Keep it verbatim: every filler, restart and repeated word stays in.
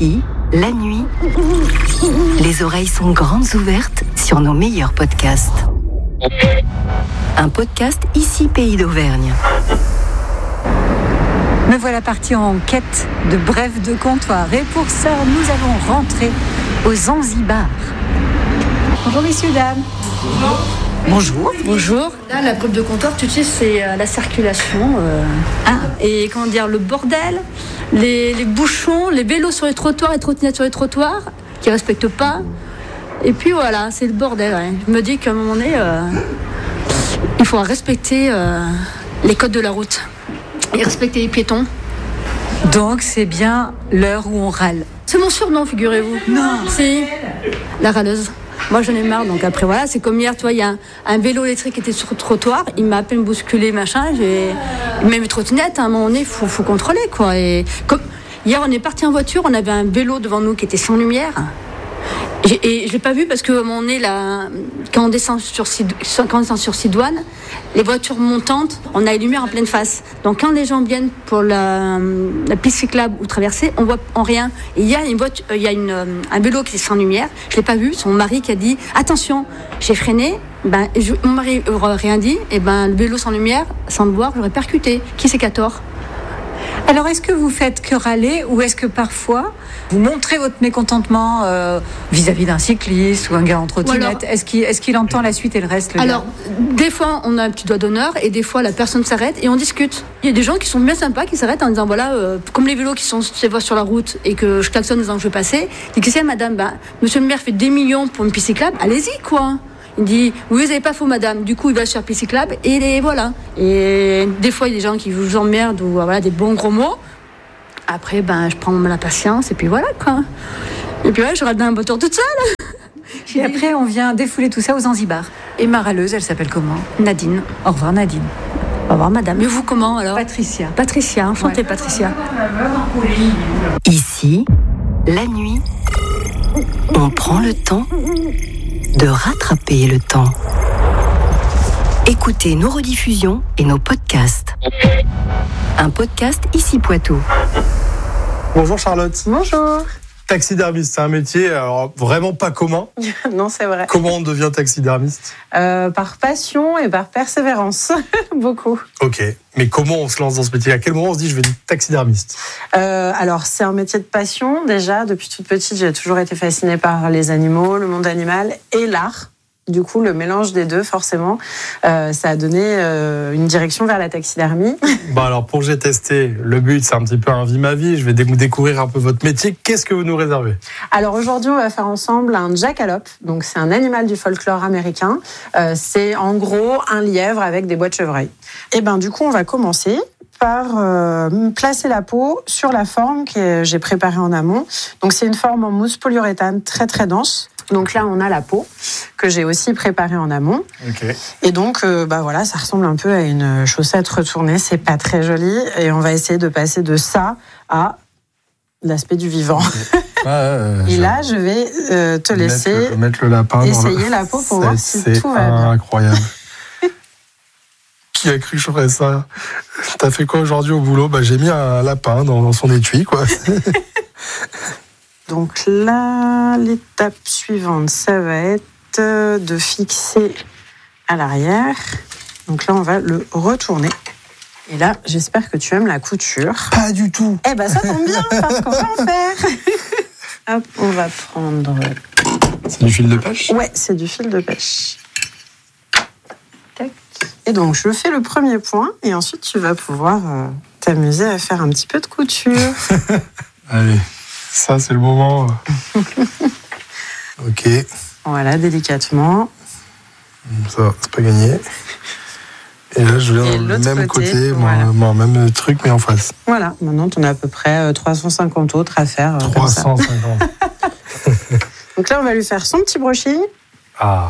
Ici, la nuit, les oreilles sont grandes ouvertes sur nos meilleurs podcasts. Un podcast Ici Pays d'Auvergne. Me voilà partie en quête de brèves de comptoir. Et pour ça, nous allons rentrer au Zanzibar. Bonjour messieurs, dames. Bonjour. Bonjour. Bonjour. Là, la brève de comptoir, tu sais, c'est euh, la circulation. Euh, Ah. Et comment dire, le bordel, les, les bouchons, les vélos sur les trottoirs, les trottinettes sur les trottoirs, qui ne respectent pas. Et puis voilà, c'est le bordel. Ouais. Je me dis qu'à un moment donné, euh, il faut respecter euh, les codes de la route. Et respecter les piétons. Donc c'est bien l'heure où on râle. C'est mon surnom, figurez-vous. Non. Si, la râleuse. Moi, j'en ai marre, donc après, voilà, c'est comme hier, tu vois, il y a un, un vélo électrique qui était sur le trottoir, il m'a à peine bousculé, machin, j'ai... Même les trottinettes, à un moment donné, il faut, faut contrôler, quoi. Et comme... Hier, on est parti en voiture, on avait un vélo devant nous qui était sans lumière. Et, et je l'ai pas vu parce que, à un moment donné, là, quand on descend sur, quand on descend sur Sidoine, les voitures montantes, on a les lumières en pleine face. Donc quand les gens viennent pour la, la piste cyclable ou traverser, on voit en rien. Et il y a une voiture, il y a une, un vélo qui est sans lumière. Je l'ai pas vu. Son mari qui a dit attention. J'ai freiné. Ben je, mon mari n'aurait rien dit. Et ben le vélo sans lumière, sans le voir, j'aurais percuté. Qui c'est qui a tort? Alors est-ce que vous faites que râler ou est-ce que parfois vous montrez votre mécontentement euh, vis-à-vis d'un cycliste ou un gars en trottinette? alors, Est-ce qu'il, est-ce qu'il entend la suite et le reste, le Alors, gars des fois, on a un petit doigt d'honneur et des fois, la personne s'arrête et on discute. Il y a des gens qui sont bien sympas, qui s'arrêtent en disant, voilà, euh, comme les vélos qui sont se voient sur la route et que je klaxonne en disant que je vais passer. Il dit, qu'est-ce que c'est, madame? Ben, monsieur le maire fait des millions pour une piste cyclable, allez-y, quoi. Il dit, oui, vous n'avez pas faux, madame. Du coup, il va sur la piste cyclable et les, voilà. Et des fois, il y a des gens qui vous emmerdent ou voilà, des bons gros mots. Après, ben, je prends la patience et puis voilà, quoi. Et puis, ouais, je rate dans un moteur toute seule. Et après, on vient défouler tout ça aux Zanzibar. Et ma râleuse, elle s'appelle comment? Nadine. Au revoir Nadine. Au revoir, madame. Et vous, comment, alors? Patricia. Patricia, enchantée, ouais. Patricia. Ici, la nuit, on prend le temps de rattraper le temps. Écoutez nos rediffusions et nos podcasts. Un podcast Ici Poitou. Bonjour Charlotte. Bonjour. Taxidermiste, c'est un métier alors vraiment pas commun. Non, c'est vrai. Comment on devient taxidermiste? euh, Par passion et par persévérance, beaucoup. Ok, mais comment on se lance dans ce métier? À quel moment on se dit je vais être taxidermiste? euh, Alors, c'est un métier de passion déjà. Depuis toute petite, j'ai toujours été fascinée par les animaux, le monde animal et l'art. Du coup, le mélange des deux, forcément, euh, ça a donné euh, une direction vers la taxidermie. Bon, alors pour j'ai testé, le but c'est un petit peu un vie ma vie. Je vais dé- découvrir un peu votre métier. Qu'est-ce que vous nous réservez? Alors aujourd'hui, on va faire ensemble un jackalope. Donc c'est un animal du folklore américain. Euh, c'est en gros un lièvre avec des bois de chevreuil. Et ben du coup, on va commencer par euh, placer la peau sur la forme que j'ai préparée en amont. Donc c'est une forme en mousse polyuréthane très très dense. Donc là, on a la peau que j'ai aussi préparée en amont. Okay. Et donc, euh, bah voilà, ça ressemble un peu à une chaussette retournée. C'est pas très joli. Et on va essayer de passer de ça à l'aspect du vivant. Okay. Ah, euh, et là, je vais euh, te laisser mettre le, mettre le lapin essayer dans le... la peau pour c'est, voir si c'est tout va bien. Incroyable. Qui a cru que je ferais ça? T'as fait quoi aujourd'hui au boulot? Bah, j'ai mis un lapin dans, dans son étui, quoi. Donc là, l'étape suivante, ça va être de fixer à l'arrière. Donc là, on va le retourner. Et là, j'espère que tu aimes la couture. Pas du tout. Eh ben, ça tombe bien, parce qu'on va en faire. Hop, on va prendre... C'est du fil de pêche? Ouais, c'est du fil de pêche. Tac. Et donc, je fais le premier point, et ensuite, tu vas pouvoir euh, t'amuser à faire un petit peu de couture. Allez. Ça, c'est le moment. Ok. Voilà, délicatement. Ça, c'est pas gagné. Et là, je viens Et dans le même côté, côté, voilà. bon, même truc, mais en face. Voilà, maintenant, tu en as à peu près trois cent cinquante autres à faire. trois cent cinquante. Donc là, on va lui faire son petit brushing. Ah.